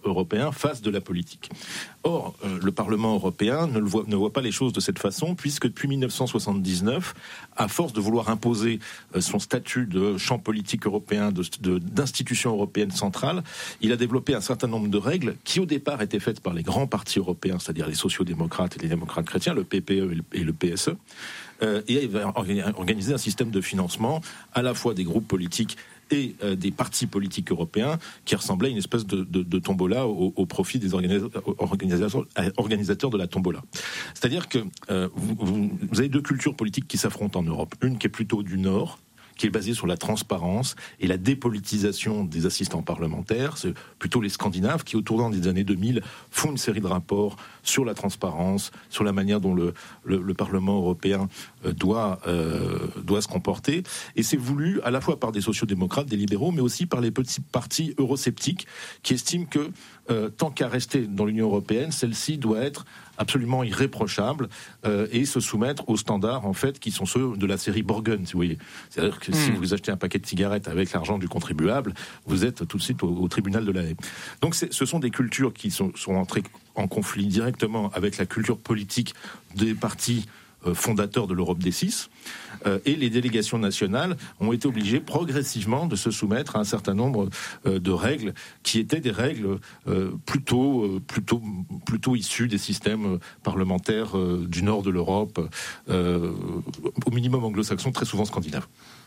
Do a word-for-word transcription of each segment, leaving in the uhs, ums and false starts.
européens fassent de la politique. Or, euh, le Parlement européen ne, le voit, ne voit pas les choses de cette façon, puisque depuis dix-neuf cent soixante-dix-neuf, à force de vouloir imposer euh, son statut de champ politique européen, de, de, d'institution européenne centrale, il a développé un certain nombre de règles qui, au départ, étaient faites par les grands partis européens, c'est-à-dire les sociaux-démocrates et les démocrates chrétiens, le P P E et le P S E, euh, et il va organiser un système de financement à la fois des groupes politiques et euh, des partis politiques européens qui ressemblaient à une espèce de, de, de tombola au, au profit des organisateurs, organisateurs, organisateurs de la tombola. C'est-à-dire que euh, vous, vous, vous avez deux cultures politiques qui s'affrontent en Europe. Une qui est plutôt du Nord, qui est basée sur la transparence et la dépolitisation des assistants parlementaires. C'est plutôt les Scandinaves qui, au tournant des années deux mille, font une série de rapports sur la transparence, sur la manière dont le, le, le Parlement européen doit, euh, doit se comporter. Et c'est voulu à la fois par des sociaux-démocrates, des libéraux, mais aussi par les petits partis eurosceptiques qui estiment que euh, tant qu'à rester dans l'Union européenne, celle-ci doit être absolument irréprochable euh, et se soumettre aux standards en fait qui sont ceux de la série Borgen, si vous voyez. C'est-à-dire que mmh. si vous achetez un paquet de cigarettes avec l'argent du contribuable, vous êtes tout de suite au, au tribunal de la haie. Donc c'est, ce sont des cultures qui sont, sont entrées en conflit directement avec la culture politique des partis euh, fondateurs de l'Europe des six, euh, et les délégations nationales ont été obligées progressivement de se soumettre à un certain nombre euh, de règles qui étaient des règles euh, plutôt, euh, plutôt, plutôt issues des systèmes parlementaires euh, du nord de l'Europe, euh, au minimum anglo-saxon, très souvent scandinaves.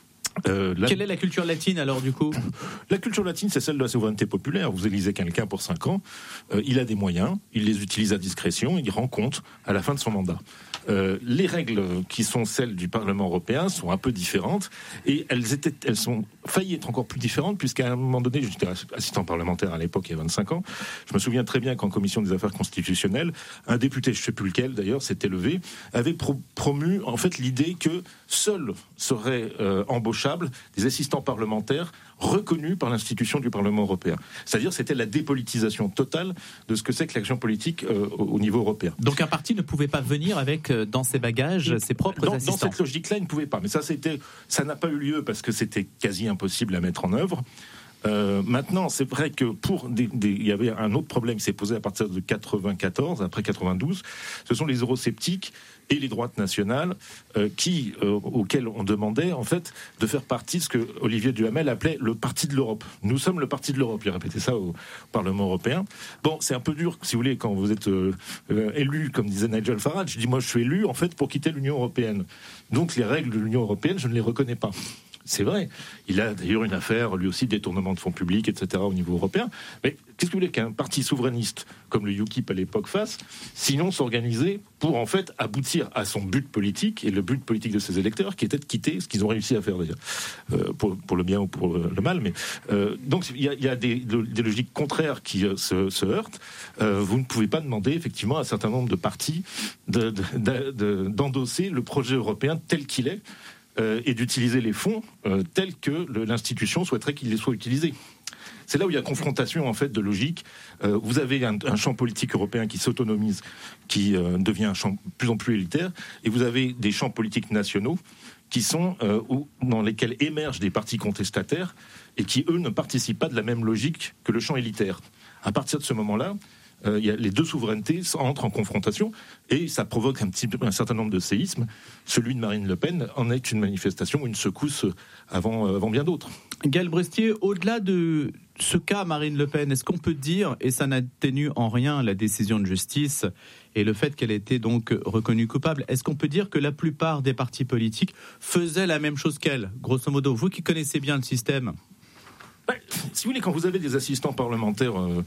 Euh, la... Quelle est la culture latine alors du coup ? La culture latine, c'est celle de la souveraineté populaire. Vous élisez quelqu'un pour cinq ans, euh, il a des moyens, il les utilise à discrétion, il rend compte à la fin de son mandat. Euh, les règles qui sont celles du Parlement européen sont un peu différentes et elles étaient, elles sont failli être encore plus différentes puisqu'à un moment donné, j'étais assistant parlementaire à l'époque, il y a vingt-cinq ans, je me souviens très bien qu'en commission des affaires constitutionnelles, un député, je ne sais plus lequel d'ailleurs, s'était levé, avait pro- promu en fait l'idée que seuls seraient euh, embauchables des assistants parlementaires reconnus par l'institution du Parlement européen. C'est-à-dire c'était la dépolitisation totale de ce que c'est que l'action politique euh, au niveau européen. Donc un parti ne pouvait pas venir avec euh, dans ses bagages ses propres dans, assistants. Dans cette logique-là, il ne pouvait pas. Mais ça, c'était, ça n'a pas eu lieu parce que c'était quasi impossible à mettre en œuvre. Euh, maintenant, c'est vrai que pour des, des, il y avait un autre problème qui s'est posé à partir de quatre-vingt-quatorze, après quatre-vingt-douze. Ce sont les eurosceptiques et les droites nationales euh, qui, euh, auxquelles on demandait en fait de faire partie de ce que Olivier Duhamel appelait le parti de l'Europe. Nous sommes le parti de l'Europe. Il a répété ça au Parlement européen. Bon, c'est un peu dur, si vous voulez, quand vous êtes euh, euh, élu, comme disait Nigel Farage. Je dis moi, je suis élu en fait pour quitter l'Union européenne. Donc les règles de l'Union européenne, je ne les reconnais pas. C'est vrai. Il a d'ailleurs une affaire, lui aussi, de détournement de fonds publics, et cetera au niveau européen. Mais qu'est-ce que vous voulez qu'un parti souverainiste comme le U KIP à l'époque fasse, sinon s'organiser pour en fait aboutir à son but politique et le but politique de ses électeurs, qui était de quitter ce qu'ils ont réussi à faire d'ailleurs, euh, pour, pour le bien ou pour le mal. Mais euh, donc il y a, il y a des, des logiques contraires qui euh, se, se heurtent. Euh, vous ne pouvez pas demander effectivement à un certain nombre de partis de, de, de, de, d'endosser le projet européen tel qu'il est. Euh, et d'utiliser les fonds euh, tels que le, l'institution souhaiterait qu'ils les soient utilisés. C'est là où il y a confrontation en fait de logique. Euh, vous avez un, un champ politique européen qui s'autonomise, qui euh, devient un champ de plus en plus élitaire, et vous avez des champs politiques nationaux qui sont euh, où, dans lesquels émergent des partis contestataires et qui eux ne participent pas de la même logique que le champ élitaire. À partir de ce moment-là, Euh, y a les deux souverainetés entrent en confrontation et ça provoque un, petit, un certain nombre de séismes. Celui de Marine Le Pen en est une manifestation, une secousse avant, euh, avant bien d'autres. Gaël Brestier, au-delà de ce cas Marine Le Pen, est-ce qu'on peut dire, et ça n'atténue en rien la décision de justice et le fait qu'elle ait été donc reconnue coupable, est-ce qu'on peut dire que la plupart des partis politiques faisaient la même chose qu'elle, grosso modo? Vous qui connaissez bien le système. Ben, si vous voulez, quand vous avez des assistants parlementaires... Euh,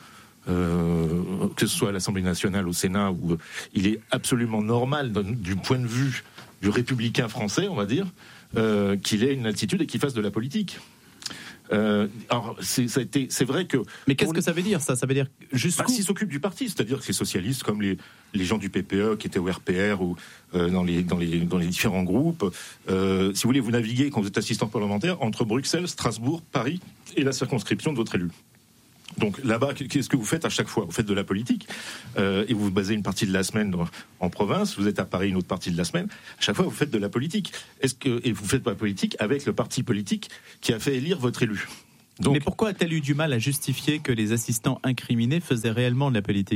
Euh, que ce soit à l'Assemblée nationale, au Sénat, où euh, il est absolument normal, du point de vue du républicain français, on va dire, euh, qu'il ait une attitude et qu'il fasse de la politique. Euh, alors, c'est, ça a été, c'est vrai que... Mais qu'est-ce que ça veut dire, ça Ça veut dire jusqu'où bah, s'il s'occupe du parti, c'est-à-dire que les socialistes, comme les, les gens du P P E qui étaient au R P R ou euh, dans, les, dans, les, dans les différents groupes, euh, si vous voulez, vous naviguez, quand vous êtes assistant parlementaire, entre Bruxelles, Strasbourg, Paris et la circonscription de votre élu. Donc là-bas, qu'est-ce que vous faites à chaque fois ? Vous faites de la politique euh, et vous basez une partie de la semaine en province, vous êtes à Paris une autre partie de la semaine. À chaque fois, vous faites de la politique. Est-ce que, et vous faites de la politique avec le parti politique qui a fait élire votre élu. Donc, mais pourquoi a-t-elle eu du mal à justifier que les assistants incriminés faisaient réellement de la politique ?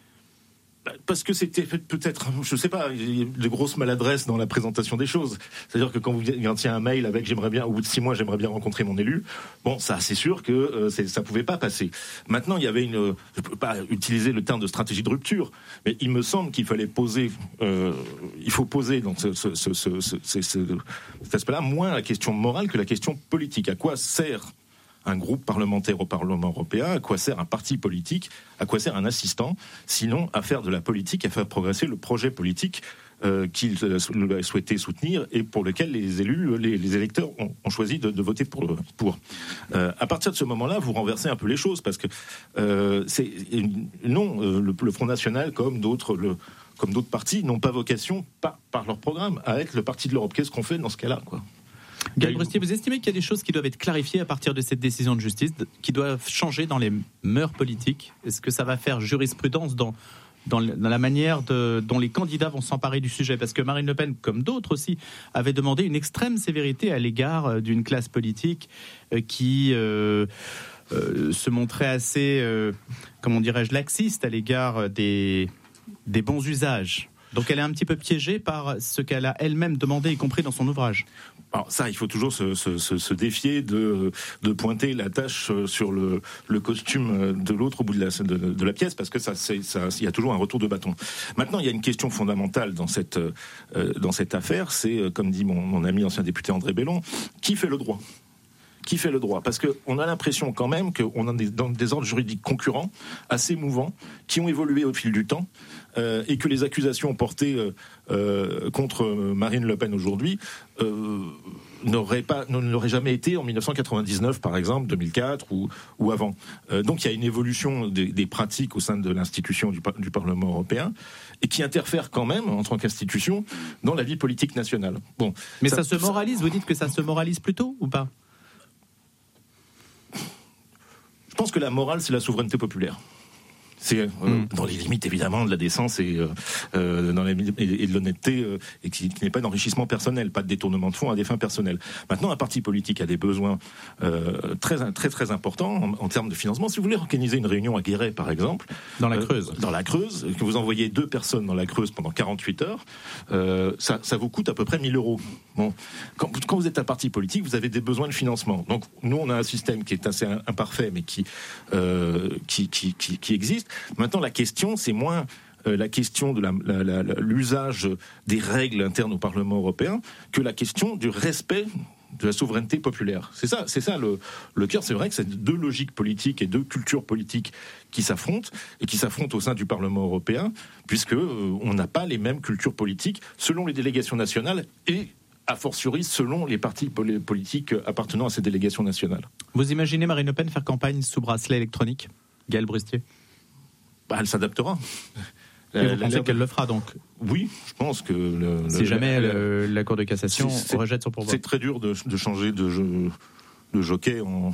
Parce que c'était peut-être, je ne sais pas, de grosses maladresses dans la présentation des choses. C'est-à-dire que quand vous vient un mail avec « j'aimerais bien, au bout de six mois, j'aimerais bien rencontrer mon élu », bon, ça, c'est sûr que euh, c'est, ça ne pouvait pas passer. Maintenant, il y avait une, je ne peux pas utiliser le terme de stratégie de rupture, mais il me semble qu'il fallait poser, euh, il faut poser dans ce, ce, ce, ce, ce, ce, cet aspect-là moins la question morale que la question politique. À quoi sert un groupe parlementaire au Parlement européen, à quoi sert un parti politique, à quoi sert un assistant, sinon à faire de la politique, à faire progresser le projet politique euh, qu'il euh, souhaitait soutenir et pour lequel les élus, les, les électeurs ont, ont choisi de, de voter pour. pour. Euh, à partir de ce moment-là, vous renversez un peu les choses parce que euh, c'est non, euh, le, le Front National comme d'autres le, comme d'autres partis n'ont pas vocation par, par leur programme à être le parti de l'Europe. Qu'est-ce qu'on fait dans ce cas-là, quoi? Gaël Brustier, vous estimez qu'il y a des choses qui doivent être clarifiées à partir de cette décision de justice, qui doivent changer dans les mœurs politiques ? Est-ce que ça va faire jurisprudence dans, dans, dans la manière de, dont les candidats vont s'emparer du sujet ? Parce que Marine Le Pen, comme d'autres aussi, avait demandé une extrême sévérité à l'égard d'une classe politique qui euh, euh, se montrait assez, euh, comment dirais-je, laxiste à l'égard des, des bons usages. Donc elle est un petit peu piégée par ce qu'elle a elle-même demandé, y compris dans son ouvrage. Alors ça, il faut toujours se, se, se défier de, de pointer la tâche sur le, le costume de l'autre au bout de la, de, de la pièce, parce que ça, c'est, ça, il y a toujours un retour de bâton. Maintenant, il y a une question fondamentale dans cette, euh, dans cette affaire, c'est, comme dit mon, mon ami ancien député André Bellon, qui fait le droit ? Qui fait le droit ? Parce qu'on a l'impression quand même qu'on a des, dans des ordres juridiques concurrents, assez mouvants, qui ont évolué au fil du temps, euh, et que les accusations portées euh, euh, contre Marine Le Pen aujourd'hui euh, n'auraient, pas, n'auraient jamais été en dix-neuf cent quatre-vingt-dix-neuf, par exemple, deux mille quatre ou, ou avant. Euh, donc il y a une évolution des, des pratiques au sein de l'institution du, du Parlement européen, et qui interfère quand même, en tant qu'institution, dans la vie politique nationale. Bon, Mais ça, ça se moralise, vous dites que ça se moralise plutôt, ou pas ? Je pense que la morale, c'est la souveraineté populaire. C'est euh, mmh. dans les limites évidemment de la décence et, euh, euh, dans les, et, et de l'honnêteté euh, et qui, qui n'est pas d'enrichissement personnel, pas de détournement de fonds à des fins personnelles. Maintenant, un parti politique a des besoins euh, très très très importants en, en termes de financement. Si vous voulez organiser une réunion à Guéret, par exemple, dans la Creuse, euh, dans la Creuse, que vous envoyez deux personnes dans la Creuse pendant quarante-huit heures, euh, ça, ça vous coûte à peu près mille euros. Bon, quand, quand vous êtes un parti politique, vous avez des besoins de financement. Donc, nous, on a un système qui est assez imparfait, mais qui euh, qui, qui qui qui existe. Maintenant, la question, c'est moins euh, la question de la, la, la, l'usage des règles internes au Parlement européen que la question du respect de la souveraineté populaire. C'est ça, c'est ça le, le cœur. C'est vrai que c'est deux logiques politiques et deux cultures politiques qui s'affrontent et qui s'affrontent au sein du Parlement européen, puisque euh, on n'a pas les mêmes cultures politiques selon les délégations nationales et a fortiori selon les partis politiques appartenant à ces délégations nationales. Vous imaginez Marine Le Pen faire campagne sous bracelet électronique, Gaël Brustier ? Bah, elle s'adaptera. Et vous pensez qu'elle le fera donc ? Oui, je pense que... Le, si le, jamais le, le, la Cour de cassation c'est, rejette son pourvoi. C'est très dur de, de changer de, jeu, de jockey en,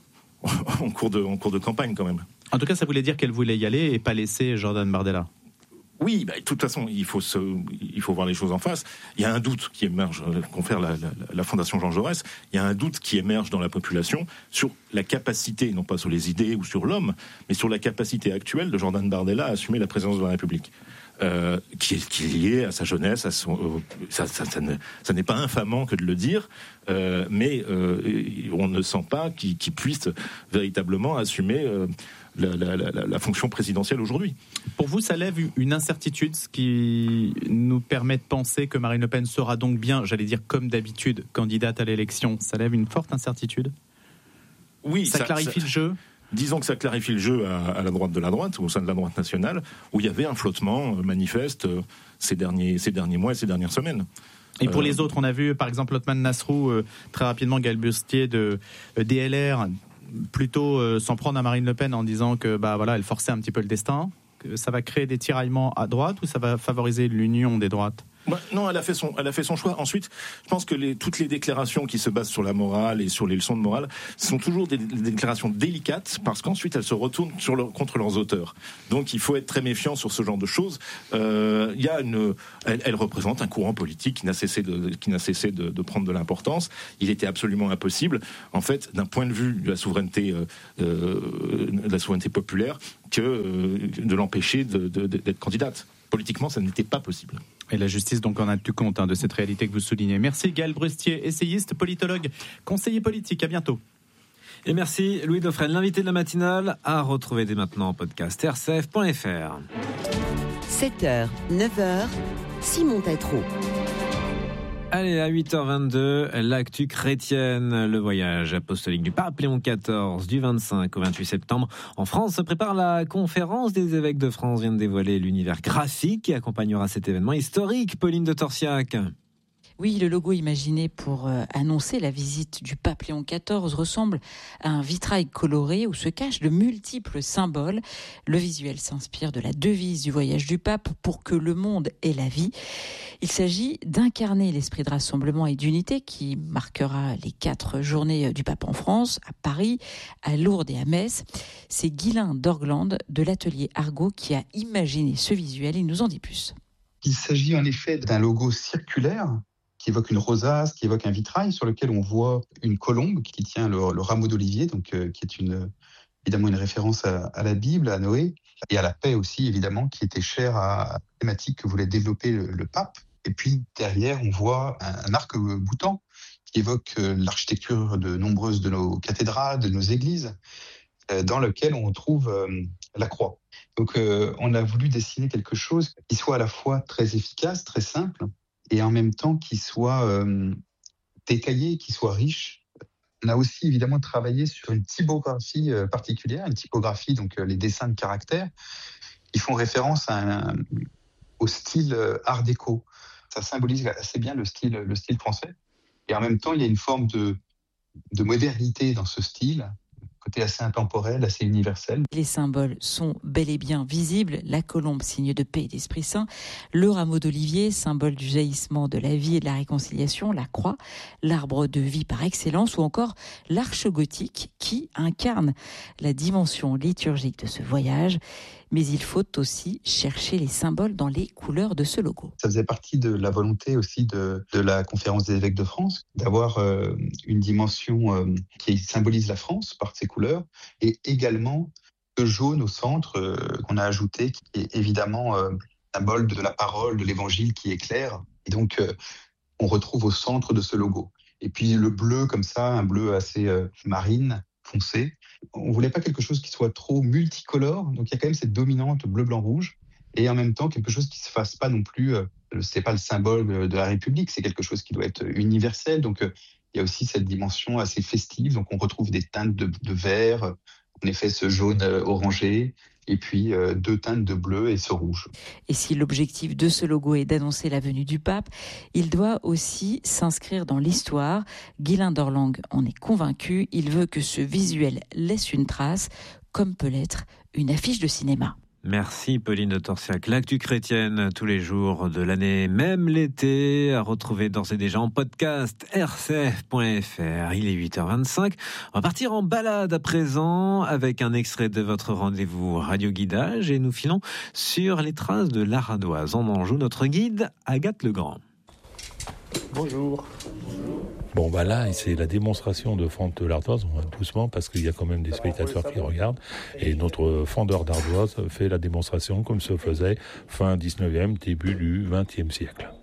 en, cours de, en cours de campagne quand même. En tout cas, ça voulait dire qu'elle voulait y aller et pas laisser Jordan Bardella. Oui, bah, de toute façon, il faut, se, il faut voir les choses en face. Il y a un doute qui émerge, confère la, la, la Fondation Jean Jaurès, il y a un doute qui émerge dans la population sur la capacité, non pas sur les idées ou sur l'homme, mais sur la capacité actuelle de Jordan Bardella à assumer la présidence de la République. Euh, qui, est, qui est lié à sa jeunesse, à son, euh, ça, ça, ça, ne, ça n'est pas infamant que de le dire, euh, mais euh, on ne sent pas qu'il, qu'il puisse véritablement assumer euh, la, la, la, la fonction présidentielle aujourd'hui. Pour vous, ça lève une incertitude, ce qui nous permet de penser que Marine Le Pen sera donc bien, j'allais dire comme d'habitude, candidate à l'élection. Ça lève une forte incertitude ? Oui, ça, ça clarifie ça... le jeu ? Disons que ça clarifie le jeu à, à la droite de la droite, au sein de la droite nationale, où il y avait un flottement manifeste ces derniers, ces derniers mois et ces dernières semaines. Et pour euh... les autres, on a vu par exemple Othman Nasrou, euh, très rapidement Gaël Bustier de euh, D L R, plutôt euh, s'en prendre à Marine Le Pen en disant que bah, voilà, elle forçait un petit peu le destin. Que ça va créer des tiraillements à droite ou ça va favoriser l'union des droites ? Bah, non, elle a fait son, elle a fait son choix. Ensuite, je pense que les, toutes les déclarations qui se basent sur la morale et sur les leçons de morale sont toujours des, des déclarations délicates parce qu'ensuite elles se retournent sur leur, contre leurs auteurs. Donc il faut être très méfiant sur ce genre de choses. Euh, il y a une, elle, elle représente un courant politique qui n'a cessé de, qui n'a cessé de, de prendre de l'importance. Il était absolument impossible, en fait, d'un point de vue de la souveraineté, euh, euh, de la souveraineté populaire, que euh, de l'empêcher de, de, d'être candidate. Politiquement, ça n'était pas possible. Et la justice donc en a tenu compte hein, de cette réalité que vous soulignez. Merci Gaël Brustier, essayiste, politologue, conseiller politique. À bientôt. Et merci Louis Dauphren, l'invité de la matinale, à retrouver dès maintenant en podcast r c f point f r. sept heures, neuf heures, Simon Tétrault. Allez, à huit heures vingt-deux, l'actu chrétienne, le voyage apostolique du pape Léon quatorze du vingt-cinq au vingt-huit septembre. En France se prépare la conférence des évêques de France, vient de dévoiler l'univers graphique qui accompagnera cet événement historique. Pauline de Torsiac. Oui, le logo imaginé pour euh, annoncer la visite du pape Léon quatorze ressemble à un vitrail coloré où se cachent de multiples symboles. Le visuel s'inspire de la devise du voyage du pape pour que le monde ait la vie. Il s'agit d'incarner l'esprit de rassemblement et d'unité qui marquera les quatre journées du pape en France, à Paris, à Lourdes et à Metz. C'est Guylain d'Orglande de l'atelier Argot qui a imaginé ce visuel. Il nous en dit plus. Il s'agit en effet d'un logo circulaire qui évoque une rosace, qui évoque un vitrail sur lequel on voit une colombe qui tient le, le rameau d'olivier, donc euh, qui est une, évidemment une référence à, à la Bible, à Noé, et à la paix aussi, évidemment, qui était chère à la thématique que voulait développer le, le pape. Et puis derrière, on voit un, un arc-boutant qui évoque euh, l'architecture de nombreuses de nos cathédrales, de nos églises, euh, dans lequel on trouve euh, la croix. Donc euh, on a voulu dessiner quelque chose qui soit à la fois très efficace, très simple, et en même temps qui soit euh, détaillé, qui soit riche. On a aussi évidemment travaillé sur une typographie euh, particulière, une typographie, donc euh, les dessins de caractères, qui font référence à un, au style euh, art déco. Ça symbolise assez bien le style, le style français. Et en même temps, il y a une forme de, de modernité dans ce style, côté assez intemporel, assez universel. Les symboles sont bel et bien visibles. La colombe, signe de paix et d'Esprit Saint. Le rameau d'olivier, symbole du jaillissement de la vie et de la réconciliation. La croix, l'arbre de vie par excellence. Ou encore l'arche gothique qui incarne la dimension liturgique de ce voyage. Mais il faut aussi chercher les symboles dans les couleurs de ce logo. Ça faisait partie de la volonté aussi de, de la conférence des évêques de France, d'avoir euh, une dimension euh, qui symbolise la France par ses couleurs, et également le jaune au centre euh, qu'on a ajouté, qui est évidemment euh, symbole de la parole, de l'évangile qui éclaire. Et donc, euh, on retrouve au centre de ce logo. Et puis le bleu comme ça, un bleu assez euh, marine, foncé. On voulait pas quelque chose qui soit trop multicolore, donc il y a quand même cette dominante bleu, blanc, rouge, et en même temps quelque chose qui se fasse pas non plus, euh, c'est pas le symbole de la République, c'est quelque chose qui doit être universel, donc euh, il y a aussi cette dimension assez festive, donc on retrouve des teintes de, de vert, en effet ce jaune euh, orangé, et puis euh, deux teintes de bleu et ce rouge. Et si l'objectif de ce logo est d'annoncer la venue du pape, il doit aussi s'inscrire dans l'histoire. Guylain d'Orglande en est convaincu, il veut que ce visuel laisse une trace, comme peut l'être une affiche de cinéma. Merci Pauline de Torsiac. L'actu chrétienne tous les jours de l'année, même l'été, à retrouver d'ores et déjà en podcast r c f point f r. Il est huit heures vingt-cinq. On va partir en balade à présent avec un extrait de votre rendez-vous Radio Guidage et nous filons sur les traces de l'Aradoise. En Anjou, notre guide Agathe Legrand. Bonjour. Bon, bah là, c'est la démonstration de fente de l'ardoise, on va doucement, parce qu'il y a quand même des spectateurs qui regardent. Et notre fendeur d'ardoise fait la démonstration comme se faisait fin dix-neuvième, début du vingtième siècle.